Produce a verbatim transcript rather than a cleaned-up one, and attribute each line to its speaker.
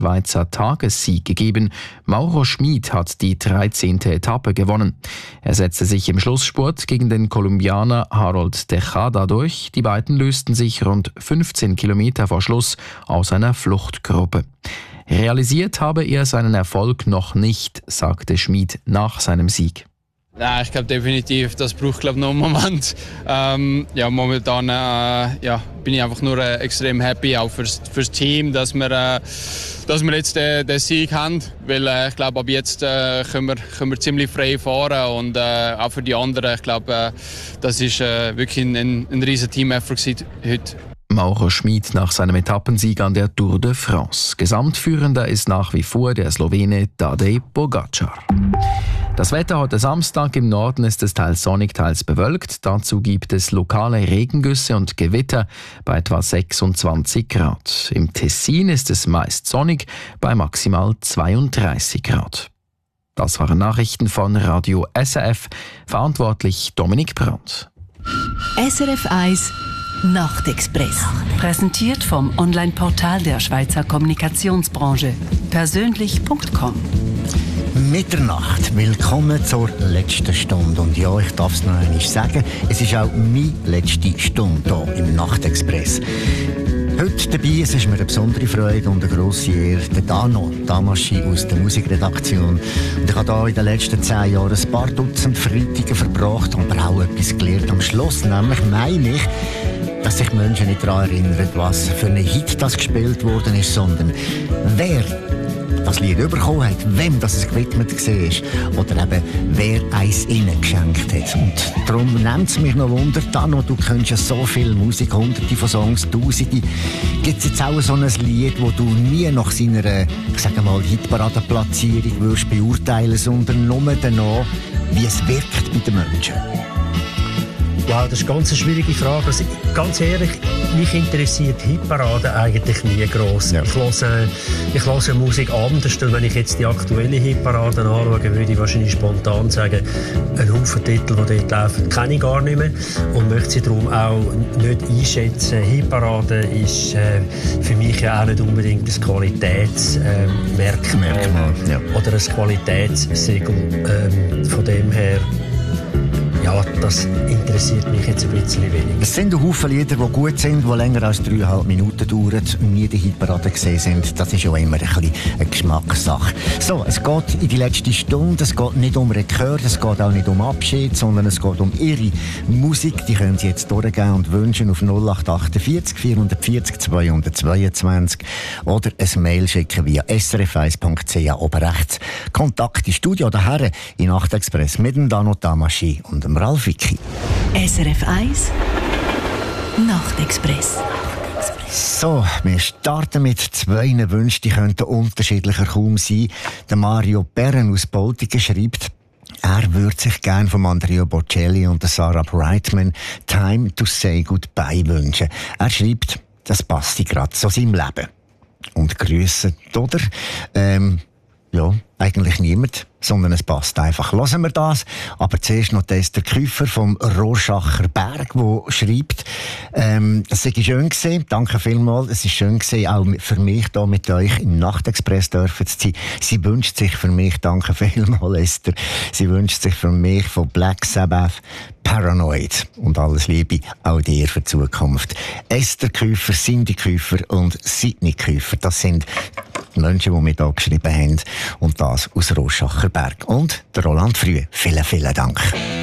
Speaker 1: Schweizer Tagessieg gegeben. Mauro Schmid hat die dreizehnte Etappe gewonnen. Er setzte sich im Schlussspurt gegen den Kolumbianer Harold Tejada durch. Die beiden lösten sich rund fünfzehn Kilometer vor Schluss aus einer Fluchtgruppe. Realisiert habe er seinen Erfolg noch nicht, sagte Schmid nach seinem Sieg.
Speaker 2: Ja, ich glaube definitiv, das braucht glaub, noch einen Moment. Ähm, ja, momentan äh, ja, bin ich einfach nur äh, extrem happy, auch fürs, fürs Team, dass wir, äh, dass wir jetzt den, den Sieg haben. Weil äh, ich glaube, ab jetzt äh, können, wir, können wir ziemlich frei fahren und äh, auch für die anderen. Ich glaube, äh, das ist äh, wirklich ein, ein, ein riesen Team-Effort heute.
Speaker 1: Mauro Schmid nach seinem Etappensieg an der Tour de France. Gesamtführender ist nach wie vor der Slowene Tadej Pogačar. Das Wetter heute Samstag: im Norden ist es teils sonnig, teils bewölkt. Dazu gibt es lokale Regengüsse und Gewitter bei etwa sechsundzwanzig Grad. Im Tessin ist es meist sonnig bei maximal zweiunddreißig Grad. Das waren Nachrichten von Radio S R F. Verantwortlich Dominik Brandt.
Speaker 3: S R F eins Nachtexpress. Präsentiert vom Online-Portal der Schweizer Kommunikationsbranche. Persönlich Punkt com.
Speaker 4: Mitternacht. Willkommen zur letzten Stunde. Und ja, ich darf es noch einmal sagen, es ist auch meine letzte Stunde hier im Nachtexpress. Heute dabei, es ist mir eine besondere Freude und eine grosse Ehre, der Dano Tamaschi aus der Musikredaktion. Und ich habe hier in den letzten zehn Jahren ein paar Dutzend Freitage verbracht und auch etwas gelernt. Am Schluss nämlich meine ich, dass sich Menschen nicht daran erinnern, was für ein Hit das gespielt worden ist, sondern wer das Lied bekommen hat, wem das es gewidmet war oder eben wer eins ihnen geschenkt hat. Und darum nimmt es mich noch Wunder, Dano, du kennst ja so viel Musik, hunderte von Songs, tausende. Gibt es jetzt auch so ein Lied, das du nie nach seiner, ich sage mal, Hitparadenplatzierung würdest beurteilen, sondern nur danach, wie es wirkt bei den Menschen?
Speaker 5: Ja, das ist eine ganz schwierige Frage. Also, ganz ehrlich, mich interessiert Hitparade eigentlich nie gross. Ja. Ich höre, ich höre Musik anders. Wenn ich jetzt die aktuelle Hitparade anschaue, würde ich wahrscheinlich spontan sagen, einen Haufen Titel, die dort laufen, kenne ich gar nicht mehr und möchte sie darum auch nicht einschätzen. Hitparade ist äh, für mich ja auch nicht unbedingt ein Qualitätsmerkmal äh, ja. oder ein Qualitätssiegel. Ähm, von dem her, ja, das interessiert mich jetzt ein bisschen weniger.
Speaker 4: Es sind ein Haufen Lieder, die gut sind, die länger als dreieinhalb Minuten dauern und nie in der Hitparade gesehen sind. Das ist ja immer ein bisschen eine Geschmackssache. So, es geht in die letzte Stunde. Es geht nicht um Rekord, es geht auch nicht um Abschied, sondern es geht um Ihre Musik. Die können Sie jetzt durchgeben und wünschen auf null acht achtundvierzig vierhundertvierzig zweihundertzweiundzwanzig oder ein Mail schicken via s r f eins punkt c h oben rechts. Kontakt ins Studio daher in Nachtexpress mit dem Dano Tamaschi und dem Ralf Wicki.
Speaker 3: S R F eins Nachtexpress.
Speaker 4: So, wir starten mit zwei Wünschen, die könnten unterschiedlicher kaum sein. Der Mario Perren aus Boltigen schreibt, er würde sich gerne von Andrea Bocelli und der Sarah Brightman «Time to say goodbye» wünschen. Er schreibt, das passt gerade so seinem Leben. Und grüssen, oder? Ähm, ja, eigentlich niemand, sondern es passt einfach. Hören wir das. Aber zuerst noch der Küfer vom Rorschacher Berg, der schreibt, ähm, es sei schön gewesen. Danke vielmals. Es ist schön gewesen, auch für mich hier mit euch im Nachtexpress dürfen zu sein. Sie wünscht sich für mich, danke vielmals, Esther, sie wünscht sich für mich von Black Sabbath Paranoid. Und alles Liebe auch dir für die Zukunft. Esther Küfer, Cindy Küfer und Sidney Küfer. Das sind die Menschen, die mir hier geschrieben haben. Und das aus Rorschacher Berg. Und der Roland Früh. Vielen, vielen Dank.